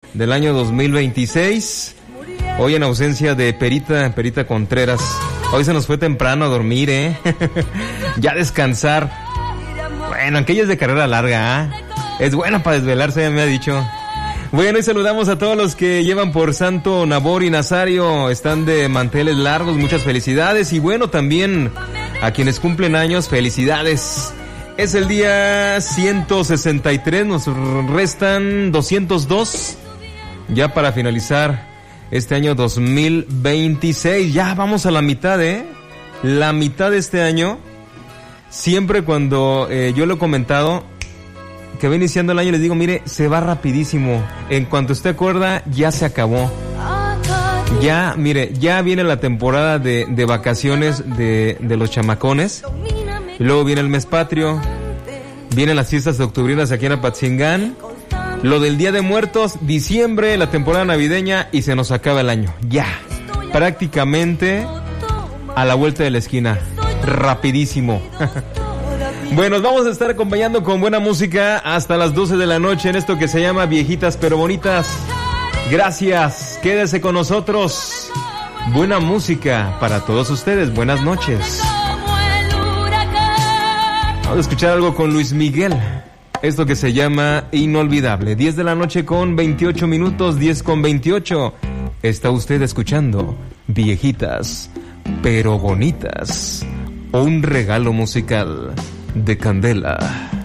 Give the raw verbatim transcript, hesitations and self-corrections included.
del año dos mil veintiséis. Hoy en ausencia de Perita, Perita Contreras. Hoy se nos fue temprano a dormir, ¿eh? Ya descansar. Bueno, aunque ella es de carrera larga, ¿eh? Es buena para desvelarse, ya me ha dicho. Bueno, y saludamos a todos los que llevan por santo Nabor y Nazario. Están de manteles largos, muchas felicidades. Y bueno, también a quienes cumplen años, felicidades. Es el día ciento sesenta y tres, nos restan doscientos dos. Ya para finalizar este año dos mil veintiséis. Ya vamos a la mitad, ¿eh? La mitad de este año. Siempre cuando eh, yo lo he comentado, que va iniciando el año, les digo, mire, se va rapidísimo. En cuanto usted acuerda, ya se acabó. Ya, mire, ya viene la temporada de, de vacaciones de, de los chamacones. Y luego viene el mes patrio. Vienen las fiestas de octubrinas aquí en Apatzingán. Lo del Día de Muertos, diciembre, la temporada navideña y se nos acaba el año. Ya, prácticamente a la vuelta de la esquina. Rapidísimo. Bueno, nos vamos a estar acompañando con buena música hasta las doce de la noche en esto que se llama Viejitas pero Bonitas. Gracias, quédese con nosotros. Buena música para todos ustedes, buenas noches. Vamos a escuchar algo con Luis Miguel. Esto que se llama Inolvidable. diez de la noche con veintiocho minutos, diez con veintiocho. Está usted escuchando Viejitas pero Bonitas. Un regalo musical de Candela.